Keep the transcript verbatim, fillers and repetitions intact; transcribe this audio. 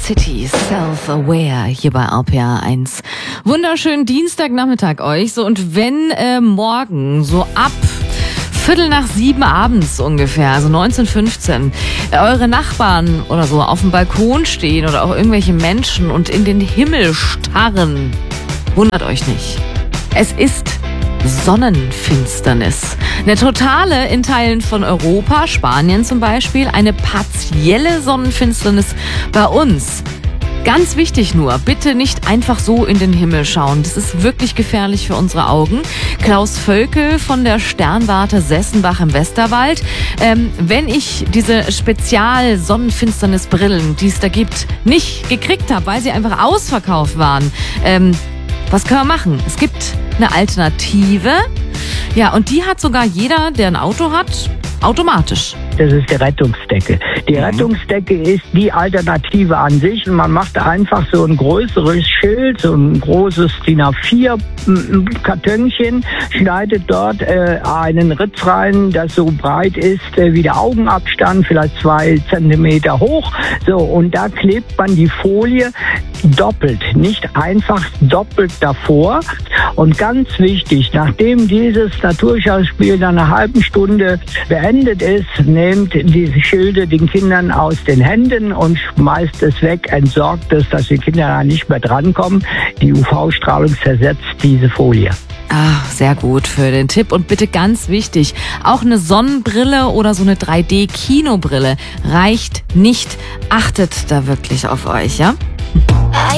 City, Self-Aware hier bei R P R eins. Wunderschönen Dienstagnachmittag euch. So, und wenn äh, morgen so ab Viertel nach sieben abends ungefähr, also neunzehn Uhr fünfzehn, eure Nachbarn oder so auf dem Balkon stehen oder auch irgendwelche Menschen und in den Himmel starren, wundert euch nicht. Es ist Sonnenfinsternis. Eine totale in Teilen von Europa, Spanien zum Beispiel, eine partielle Sonnenfinsternis bei uns. Ganz wichtig nur, bitte nicht einfach so in den Himmel schauen. Das ist wirklich gefährlich für unsere Augen. Klaus Völkel von der Sternwarte Sessenbach im Westerwald. Ähm, wenn ich diese Spezial-Sonnenfinsternis-Brillen, die es da gibt, nicht gekriegt habe, weil sie einfach ausverkauft waren, ähm, was können wir machen? Es gibt eine Alternative. Ja, und die hat sogar jeder, der ein Auto hat, automatisch. Das ist die Rettungsdecke. Die mhm. Rettungsdecke ist die Alternative an sich. Und man macht einfach so ein größeres Schild, so ein großes D I N A vier Kartönchen, schneidet dort äh, einen Ritz rein, das so breit ist äh, wie der Augenabstand, vielleicht zwei Zentimeter hoch. So, und da klebt man die Folie doppelt, nicht einfach doppelt davor. Und ganz wichtig, nachdem dieses Naturschauspiel nach einer halben Stunde beendet ist, nehmt diese Schilde den Kindern aus den Händen und schmeißt es weg, entsorgt es, dass die Kinder da nicht mehr drankommen. Die U V-Strahlung zersetzt diese Folie. Ah, sehr gut für den Tipp. Und bitte ganz wichtig, auch eine Sonnenbrille oder so eine drei D-Kinobrille reicht nicht. Achtet da wirklich auf euch, ja?